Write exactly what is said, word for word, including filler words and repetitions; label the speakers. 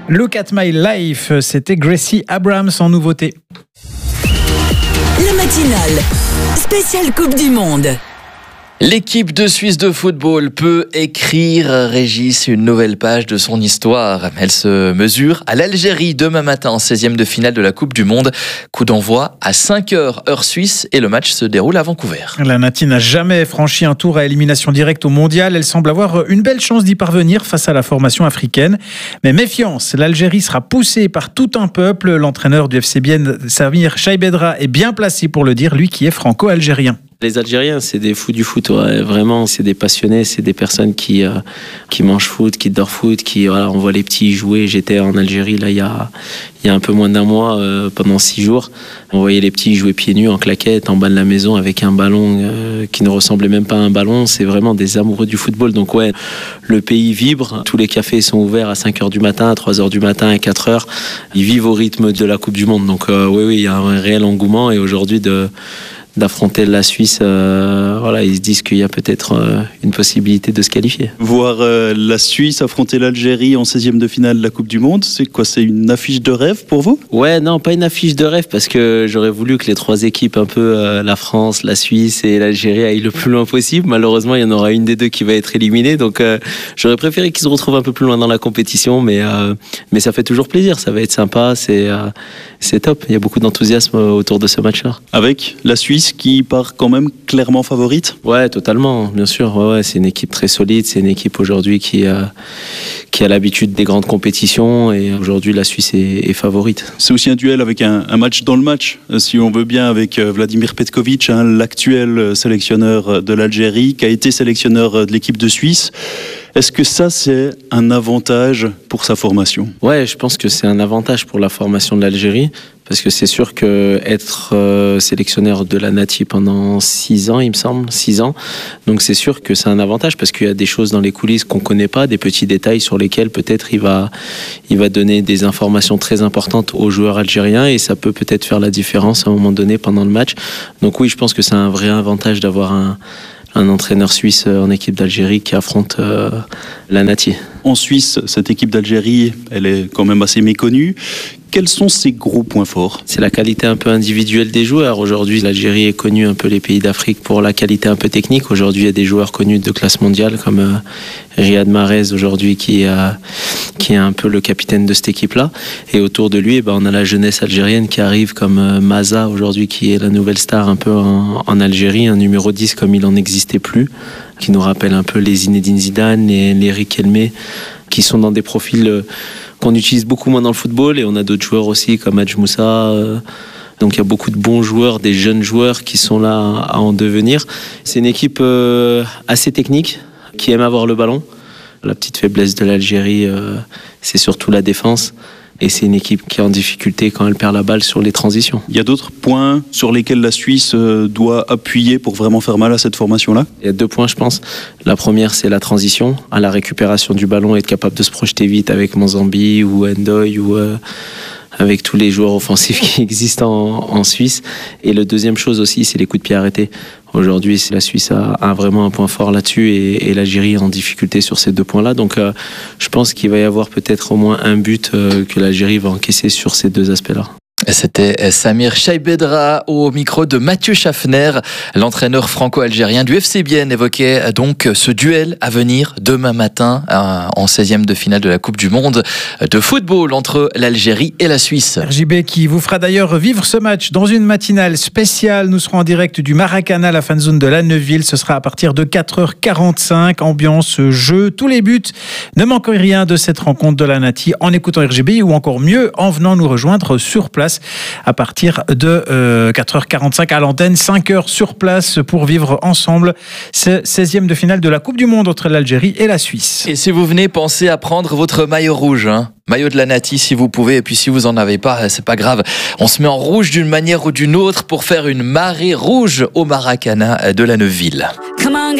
Speaker 1: Look at my life, c'était Gracie Abrams en nouveauté.
Speaker 2: La matinale, spéciale Coupe du Monde.
Speaker 3: L'équipe de Suisse de football peut écrire, Régis, une nouvelle page de son histoire. Elle se mesure à l'Algérie demain matin en seizième de finale de la Coupe du Monde. Coup d'envoi à cinq heures heure suisse et le match se déroule à Vancouver.
Speaker 1: La Nati n'a jamais franchi un tour à élimination directe au mondial. Elle semble avoir une belle chance d'y parvenir face à la formation africaine. Mais méfiance, l'Algérie sera poussée par tout un peuple. L'entraîneur du F C Bienne, Samir Chaibedra, est bien placé pour le dire, lui qui est franco-algérien.
Speaker 4: Les Algériens, c'est des fous du foot, ouais. Vraiment, c'est des passionnés, c'est des personnes qui euh, qui mangent foot, qui dorment foot, qui voilà, on voit les petits jouer. J'étais en Algérie là il y a il y a un peu moins d'un mois euh, pendant six jours. On voyait les petits jouer pieds nus en claquettes en bas de la maison avec un ballon euh, qui ne ressemblait même pas à un ballon. C'est vraiment des amoureux du football. Donc ouais, le pays vibre. Tous les cafés sont ouverts à cinq heures du matin, à trois heures du matin, à quatre heures. Ils vivent au rythme de la Coupe du Monde. Donc euh, oui oui, il y a un réel engouement et aujourd'hui de d'affronter la Suisse, euh, voilà, ils se disent qu'il y a peut-être euh, une possibilité de se qualifier.
Speaker 5: Voir euh, la Suisse affronter l'Algérie en seizième de finale de la Coupe du Monde, c'est quoi? C'est une affiche de rêve pour vous?
Speaker 4: Ouais, non, pas une affiche de rêve, parce que j'aurais voulu que les trois équipes, un peu euh, la France, la Suisse et l'Algérie, aillent le plus loin possible. Malheureusement, il y en aura une des deux qui va être éliminée, donc euh, j'aurais préféré qu'ils se retrouvent un peu plus loin dans la compétition, mais, euh, mais ça fait toujours plaisir, ça va être sympa, c'est, euh, c'est top. Il y a beaucoup d'enthousiasme autour de ce match-là.
Speaker 5: Avec la Suisse qui part quand même clairement favorite?
Speaker 4: Ouais, totalement, bien sûr. Ouais, ouais, c'est une équipe très solide. C'est une équipe aujourd'hui qui a, qui a l'habitude des grandes compétitions. Et aujourd'hui, la Suisse est, est favorite.
Speaker 5: C'est aussi un duel avec un, un match dans le match, si on veut bien, avec Vladimir Petkovic, hein, l'actuel sélectionneur de l'Algérie, qui a été sélectionneur de l'équipe de Suisse. Est-ce que ça, c'est un avantage pour sa formation?
Speaker 4: Ouais, je pense que c'est un avantage pour la formation de l'Algérie. Parce que c'est sûr qu'être euh, sélectionneur de la Nati pendant six ans, il me semble, six ans, donc c'est sûr que c'est un avantage parce qu'il y a des choses dans les coulisses qu'on ne connaît pas, des petits détails sur lesquels peut-être il va, il va donner des informations très importantes aux joueurs algériens et ça peut peut-être faire la différence à un moment donné pendant le match. Donc oui, je pense que c'est un vrai avantage d'avoir un, un entraîneur suisse en équipe d'Algérie qui affronte euh, la Nati.
Speaker 5: En Suisse, cette équipe d'Algérie, elle est quand même assez méconnue. Quels sont ses gros points forts? C'est
Speaker 4: la qualité un peu individuelle des joueurs. Aujourd'hui, l'Algérie est connue un peu les pays d'Afrique pour la qualité un peu technique. Aujourd'hui, il y a des joueurs connus de classe mondiale comme euh, Riyad Mahrez aujourd'hui qui, euh, qui est un peu le capitaine de cette équipe-là. Et autour de lui, eh ben, on a la jeunesse algérienne qui arrive comme euh, Maza aujourd'hui qui est la nouvelle star un peu en, en Algérie, un numéro dix comme il n'en existait plus, qui nous rappelle un peu les Zinedine Zidane, les, les Eric Elmé, qui sont dans des profils euh, qu'on utilise beaucoup moins dans le football et on a d'autres joueurs aussi comme Hadj Moussa. Euh, donc il y a beaucoup de bons joueurs, des jeunes joueurs qui sont là à en devenir. C'est une équipe euh, assez technique qui aime avoir le ballon. La petite faiblesse de l'Algérie, euh, c'est surtout la défense. Et c'est une équipe qui est en difficulté quand elle perd la balle sur les transitions.
Speaker 5: Il y a d'autres points sur lesquels la Suisse doit appuyer pour vraiment faire mal à cette formation-là?
Speaker 4: Il y a deux points, je pense. La première, c'est la transition, à la récupération du ballon, être capable de se projeter vite avec Monzambi ou Ndoye ou euh, avec tous les joueurs offensifs qui existent en, en Suisse. Et la deuxième chose aussi, c'est les coups de pied arrêtés. Aujourd'hui, la Suisse a, a vraiment un point fort là-dessus et, et l'Algérie est en difficulté sur ces deux points-là. Donc, euh, je pense qu'il va y avoir peut-être au moins un but euh, que l'Algérie va encaisser sur ces deux aspects-là.
Speaker 3: C'était Samir Chaibedra au micro de Mathieu Schaffner, l'entraîneur franco-algérien du F C Bienne, évoquait donc ce duel à venir demain matin en seizième de finale de la Coupe du Monde de football entre l'Algérie et la Suisse.
Speaker 1: R J B qui vous fera d'ailleurs vivre ce match dans une matinale spéciale. Nous serons en direct du Maracana, la fanzone de la Neuville. Ce sera à partir de quatre heures quarante-cinq. Ambiance, jeu, tous les buts. Ne manquez rien de cette rencontre de la Nati en écoutant R J B ou encore mieux en venant nous rejoindre sur place à partir de euh, quatre heures quarante-cinq à l'antenne, cinq heures sur place pour vivre ensemble ce seizième de finale de la Coupe du Monde entre l'Algérie et la Suisse.
Speaker 3: Et si vous venez, pensez à prendre votre maillot rouge, hein. Maillot de la Nati si vous pouvez, et puis si vous en avez pas, c'est pas grave. On se met en rouge d'une manière ou d'une autre pour faire une marée rouge au Maracana de la Neuville.